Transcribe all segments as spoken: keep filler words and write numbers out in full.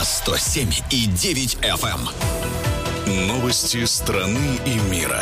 сто семь и девять эф эм. Новости страны и мира.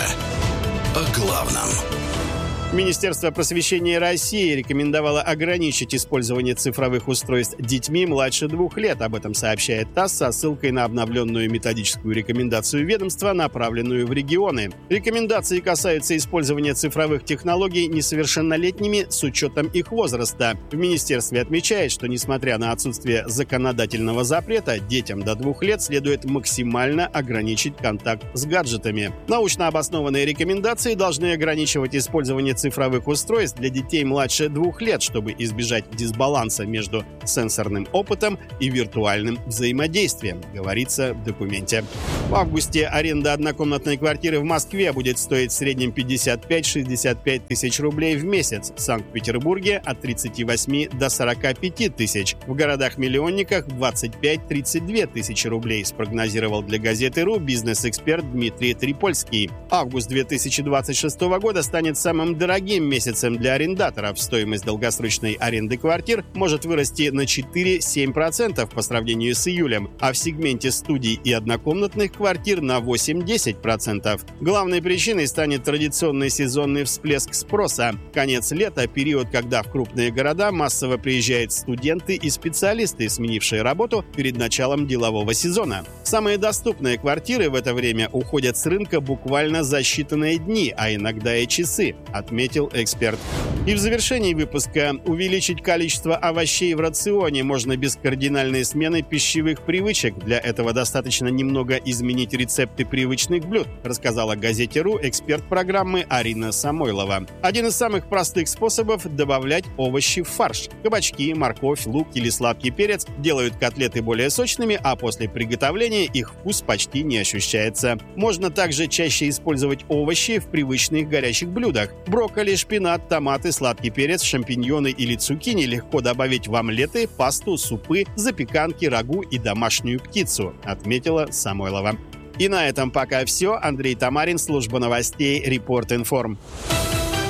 О главном. Министерство просвещения России рекомендовало ограничить использование цифровых устройств детьми младше двух лет. Об этом сообщает ТАСС со ссылкой на обновленную методическую рекомендацию ведомства, направленную в регионы. Рекомендации касаются использования цифровых технологий несовершеннолетними с учетом их возраста. В министерстве отмечает, что несмотря на отсутствие законодательного запрета, детям до двух лет следует максимально ограничить контакт с гаджетами. Научно обоснованные рекомендации должны ограничивать использование цифровых устройств для детей младше двух лет, чтобы избежать дисбаланса между сенсорным опытом и виртуальным взаимодействием, говорится в документе. В августе аренда однокомнатной квартиры в Москве будет стоить в среднем пятьдесят пять - шестьдесят пять тысяч рублей в месяц, в Санкт-Петербурге от тридцати восьми до сорока пяти тысяч, в городах-миллионниках двадцать пять - тридцать две тысячи рублей, спрогнозировал для газеты РУ бизнес-эксперт Дмитрий Трипольский. Август две тысячи двадцать шестого года станет самым дорогим Дорогим месяцем для арендаторов. Стоимость долгосрочной аренды квартир может вырасти на четыре - семь процентов по сравнению с июлем, а в сегменте студий и однокомнатных квартир на восемь - десять процентов. Главной причиной станет традиционный сезонный всплеск спроса. Конец лета – период, когда в крупные города массово приезжают студенты и специалисты, сменившие работу перед началом делового сезона. Самые доступные квартиры в это время уходят с рынка буквально за считанные дни, а иногда и часы, отметил эксперт. И в завершении выпуска: увеличить количество овощей в рационе можно без кардинальной смены пищевых привычек. Для этого достаточно немного изменить рецепты привычных блюд, рассказала газете РУ эксперт программы Арина Самойлова. Один из самых простых способов – добавлять овощи в фарш. Кабачки, морковь, лук или сладкий перец делают котлеты более сочными, а после приготовления их вкус почти не ощущается. Можно также чаще использовать овощи в привычных горячих блюдах. Брокколи, шпинат, томаты, сладкий перец, шампиньоны или цукини легко добавить в омлеты, пасту, супы, запеканки, рагу и домашнюю птицу, отметила Самойлова. И на этом пока все. Андрей Тамарин, служба новостей Репорт Информ.